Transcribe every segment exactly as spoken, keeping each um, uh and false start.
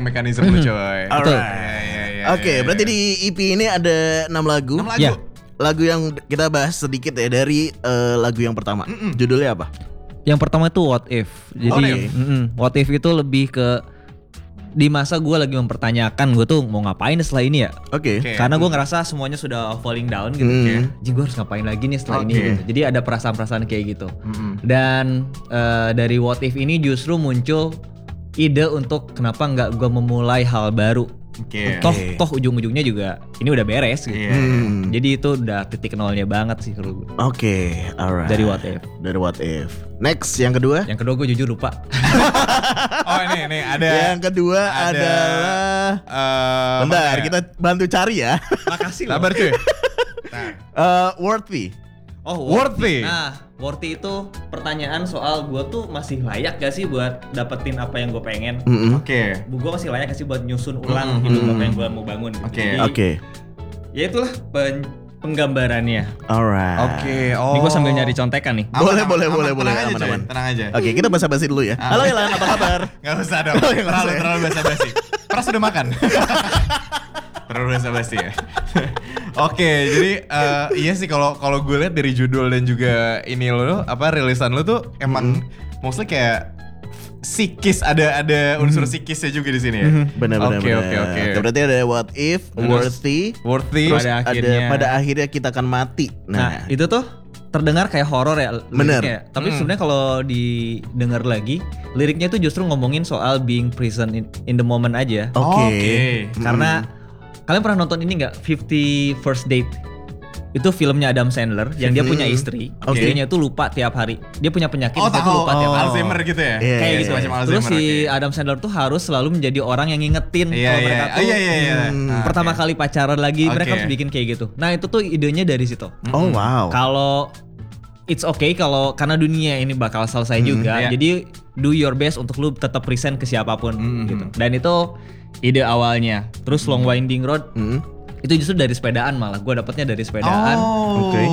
mechanism lu coy. Alright. Ya, ya, ya, Oke, ya, berarti ya. di E P ini ada enam lagu. enam lagu. Ya. Lagu yang kita bahas sedikit ya dari uh, lagu yang pertama. Mm-mm. Judulnya apa? Yang pertama itu What If. Jadi What If? mm-mm, What If itu lebih ke di masa gue lagi mempertanyakan gue tuh mau ngapain setelah ini ya. Oke. Oke. Karena gue ngerasa semuanya sudah falling down gitu. Hmm. Kayak, Ji gue harus ngapain lagi nih setelah ini Oke. gitu. Jadi ada perasaan-perasaan kayak gitu. Mm-mm. Dan eh, dari What If ini justru muncul ide untuk kenapa nggak gue memulai hal baru. Oke. Toh Oke. toh ujung-ujungnya juga ini udah beres gitu. Iya. Hmm. Jadi itu udah titik nolnya banget sih kalau gue. Oke, alright. Dari What If. Dari What If. Next, yang kedua. Yang kedua gue jujur lupa. Oh ini nih ada. Yang kedua ada, adalah eh, bentar, mana ya? kita bantu cari ya. Makasih Sabar cuy. Uh, worthy. Oh, Worthy. Nah, worthy itu pertanyaan soal gue tuh masih layak gak sih buat dapetin apa yang gue pengen? Mm-mm. Oke. Gue masih layak gak sih buat nyusun ulang Mm-mm. hidup apa yang gue mau bangun? Gitu. Oke. Jadi, Oke. ya itulah pen- penggambarannya. Alright. Oke. Oh. Ini gue sambil nyari contekan nih. Aman, Boleh, aman, boleh, aman. boleh, Tenang boleh. aja, Aman, coy. aman. Tenang aja. Oke, kita basa-basi dulu ya. Ah. Halo Elan, apa kabar? Gak usah dong. Oh, ya, nggak terlalu usah ya. terlalu basa-basi. Pras udah makan. Terlalu basa-basi ya. Oke, jadi eh, iya sih kalau kalau gue lihat dari judul dan juga ini lo apa rilisan lo tuh emang mostly kayak psikis, ada ada unsur psikisnya juga di sini ya. Benar, benar, Oke, benar. oke, oke. Berarti ada what if, Terus, worthy, Worthy. terus Pada ada akhirnya- pada akhirnya kita akan mati. Nah, Nah, itu tuh terdengar kayak horor ya Bener. liriknya. Tapi Hmm. sebenarnya kalau didengar lagi, liriknya itu justru ngomongin soal being present in, in the moment aja. oke. Oke. Karena kalian pernah nonton ini nggak Fifty First Date? Itu filmnya Adam Sandler yang dia punya istri. Oke. Istrinya tuh lupa tiap hari. Dia punya penyakit, Oh dia tuh tahu, lupa tiap oh, hari. Alzheimer gitu ya? Iya, Kayak iya, gitu. iya. Macam Terus Alzheimer, si oke. Adam Sandler tuh harus selalu menjadi orang yang ngingetin Iya, kalau iya. mereka Oh, tuh iya, iya, iya. Hmm, Ah, pertama oke. kali pacaran lagi, mereka Oke. harus bikin kayak gitu. Nah itu tuh idenya dari situ. Oh wow. Kalau it's okay kalau karena dunia ini bakal selesai juga, iya. jadi do your best untuk lu tetap present ke siapapun Mhm. gitu. Dan itu ide awalnya. Terus Long Winding Road Hmm. itu justru dari sepedaan malah. Gue dapetnya dari sepedaan. Oh. Oke.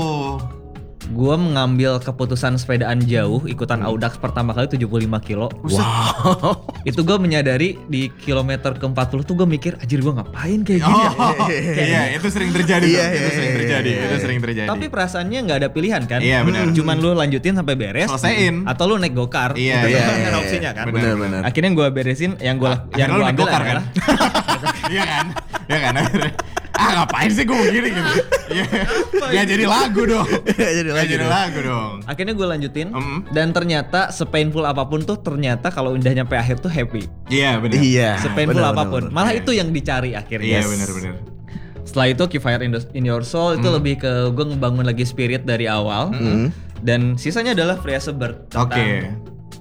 Gue mengambil keputusan sepedaan jauh, ikutan Audax pertama kali tujuh puluh lima kilo. Wow. Itu gue menyadari di kilometer ke empat puluh tuh gue mikir, anjir gue ngapain kayak gini ya? Oh, iya, itu sering terjadi tuh. Iya, Itu iya, sering iya, terjadi. iya. Itu sering terjadi. Tapi perasaannya nggak ada pilihan kan? Iya, benar. Cuman lu lanjutin sampai beres. Selesaiin. Atau lu naik gokar. Iya, Itu iya, kan iya, ada iya. opsinya kan. Benar, benar. Akhirnya gue beresin yang gue yang Akhirnya lu gue naik ambil gokar kan? adalah Iya kan? Iya kan? Ah ngapain sih gue begini gitu? Iya. Gak jadi lagu dong. Jadi Gak lagi jadi dong. lagu dong. akhirnya gue lanjutin Mm. dan ternyata sepainful apapun tuh ternyata kalau udah nyampe akhir tuh happy. Iya benar. Iya. Sepainful benar, apapun. benar, Malah Iya. itu yang dicari akhirnya. Iya benar-benar. Setelah itu Keep Fire in, the- in Your Soul itu lebih ke gue ngebangun lagi spirit dari awal. Hmm. Dan sisanya adalah Free as a Bird tentang Oke.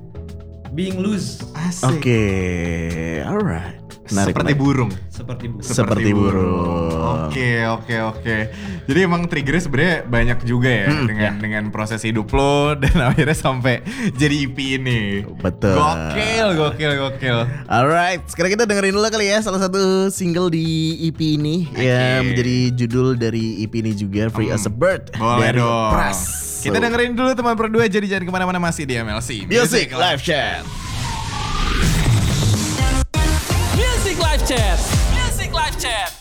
being loose Asik. Oke, alright. Menarik, Seperti menarik. burung. seperti bu. Seperti burung. Oke oke oke. Jadi emang triggernya sebenarnya banyak juga ya dengan dengan proses hidup lo dan akhirnya sampai jadi E P ini. Betul. Gokil gokil gokil. Alright, sekarang kita dengerin dulu kali ya salah satu single di E P ini yang menjadi judul dari E P ini juga, Free as a Bird Boleh dari dong. Pras. Kita dengerin dulu teman berdua, jadi jangan kemana-mana, masih di M L C Music Live Chat. Music Live Chat. Music Live Chat.